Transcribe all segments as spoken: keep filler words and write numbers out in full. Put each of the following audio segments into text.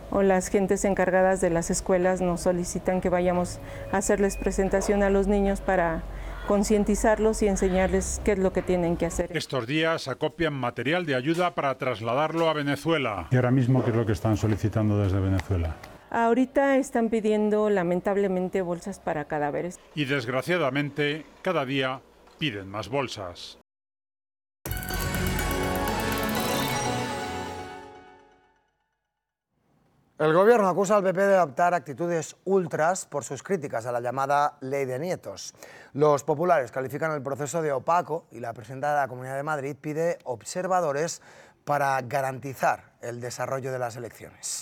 o las gentes encargadas de las escuelas nos solicitan que vayamos a hacerles presentación a los niños para concientizarlos y enseñarles qué es lo que tienen que hacer. Estos días acopian material de ayuda para trasladarlo a Venezuela. ¿Y ahora mismo qué es lo que están solicitando desde Venezuela? Ahorita están pidiendo lamentablemente bolsas para cadáveres. Y desgraciadamente cada día piden más bolsas. El gobierno acusa al P P de adoptar actitudes ultras por sus críticas a la llamada Ley de Nietos. Los populares califican el proceso de opaco y la presidenta de la Comunidad de Madrid pide observadores para garantizar el desarrollo de las elecciones.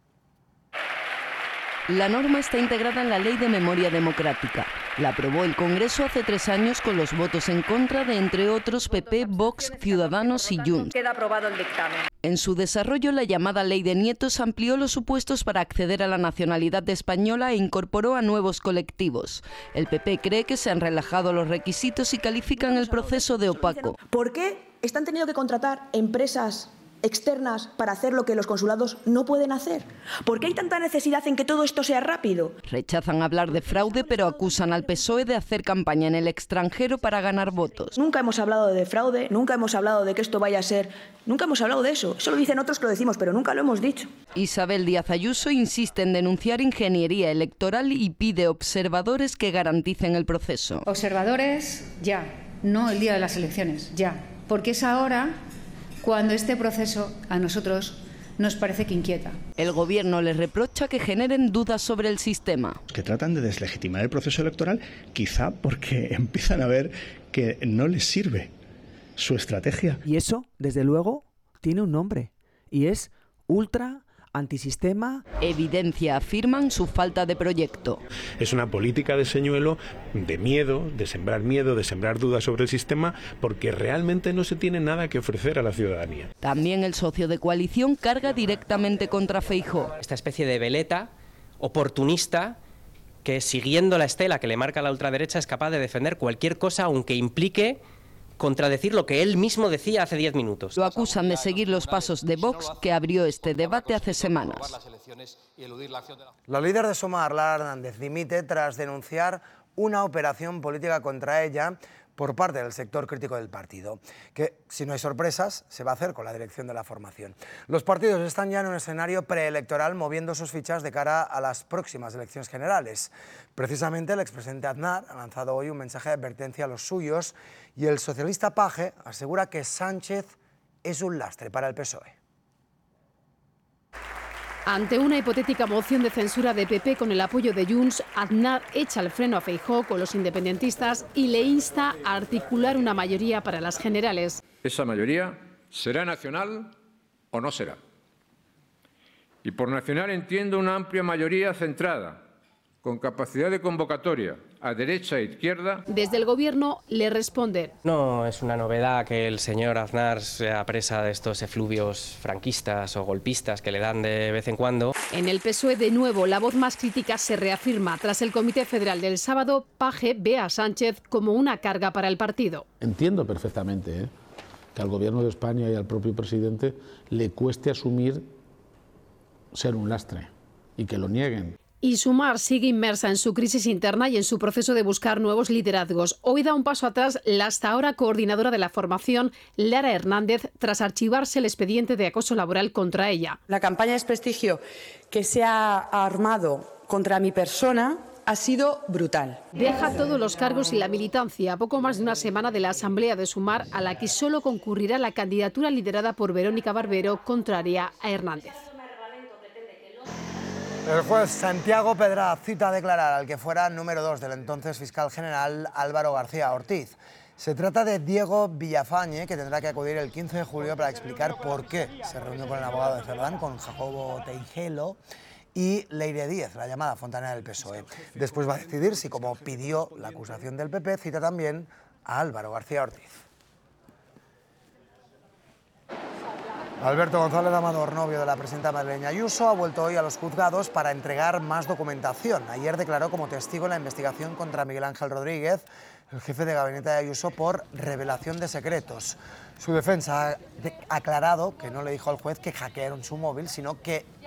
La norma está integrada en la Ley de Memoria Democrática. La aprobó el Congreso hace tres años con los votos en contra de, entre otros, P P, Vox, Ciudadanos y Junts. Queda aprobado el dictamen. En su desarrollo, la llamada Ley de Nietos amplió los supuestos para acceder a la nacionalidad española e incorporó a nuevos colectivos. El P P cree que se han relajado los requisitos y califican el proceso de opaco. ¿Por qué están teniendo que contratar empresas externas para hacer lo que los consulados no pueden hacer? ¿Por qué hay tanta necesidad en que todo esto sea rápido? Rechazan hablar de fraude, pero acusan al P S O E de hacer campaña en el extranjero para ganar votos. Nunca hemos hablado de fraude, nunca hemos hablado de que esto vaya a ser... Nunca hemos hablado de eso. Eso lo dicen otros que lo decimos, pero nunca lo hemos dicho. Isabel Díaz Ayuso insiste en denunciar ingeniería electoral y pide observadores que garanticen el proceso. Observadores ya, no el día de las elecciones, ya. Porque es ahora cuando este proceso a nosotros nos parece que inquieta. El gobierno les reprocha que generen dudas sobre el sistema. Que tratan de deslegitimar el proceso electoral, quizá porque empiezan a ver que no les sirve su estrategia. Y eso, desde luego, tiene un nombre, y es ultra antisistema. Evidencia, afirman, su falta de proyecto. Es una política de señuelo, de miedo, de sembrar miedo, de sembrar dudas sobre el sistema, porque realmente no se tiene nada que ofrecer a la ciudadanía. También el socio de coalición carga directamente contra Feijóo. Esta especie de veleta oportunista que, siguiendo la estela que le marca la ultraderecha, es capaz de defender cualquier cosa, aunque implique contradecir lo que él mismo decía hace diez minutos. Lo acusan de seguir los pasos de Vox, que abrió este debate hace semanas. La líder de Sumar, Lara Hernández, dimite tras denunciar una operación política contra ella por parte del sector crítico del partido, que, si no hay sorpresas, se va a hacer con la dirección de la formación. Los partidos están ya en un escenario preelectoral moviendo sus fichas de cara a las próximas elecciones generales. Precisamente el expresidente Aznar ha lanzado hoy un mensaje de advertencia a los suyos y el socialista Page asegura que Sánchez es un lastre para el P S O E. Ante una hipotética moción de censura de P P con el apoyo de Junts, Aznar echa el freno a Feijóo con los independentistas y le insta a articular una mayoría para las generales. Esa mayoría será nacional o no será. Y por nacional entiendo una amplia mayoría centrada, con capacidad de convocatoria a derecha e izquierda. Desde el gobierno le responden. No es una novedad que el señor Aznar sea presa de estos efluvios franquistas o golpistas que le dan de vez en cuando. En el P S O E, de nuevo, la voz más crítica se reafirma. Tras el Comité Federal del sábado, Page ve a Sánchez como una carga para el partido. Entiendo perfectamente ¿eh? que al Gobierno de España y al propio presidente le cueste asumir ser un lastre y que lo nieguen. Y Sumar sigue inmersa en su crisis interna y en su proceso de buscar nuevos liderazgos. Hoy da un paso atrás la hasta ahora coordinadora de la formación, Lara Hernández, tras archivarse el expediente de acoso laboral contra ella. La campaña de desprestigio que se ha armado contra mi persona ha sido brutal. Deja todos los cargos y la militancia a poco más de una semana de la asamblea de Sumar, a la que solo concurrirá la candidatura liderada por Verónica Barbero, contraria a Hernández. El juez Santiago Pedraz cita a declarar al que fuera número dos del entonces fiscal general Álvaro García Ortiz. Se trata de Diego Villafañe, que tendrá que acudir el quince de julio para explicar por qué se reunió con el abogado de Cerdán, con Jacobo Teijelo, y Leire Díez, la llamada fontanera del P S O E. Después va a decidir si, como pidió la acusación del P P, cita también a Álvaro García Ortiz. Alberto González Amador, novio de la presidenta madrileña Ayuso, ha vuelto hoy a los juzgados para entregar más documentación. Ayer declaró como testigo en la investigación contra Miguel Ángel Rodríguez, el jefe de gabinete de Ayuso, por revelación de secretos. Su defensa ha aclarado que no le dijo al juez que hackearon su móvil, sino que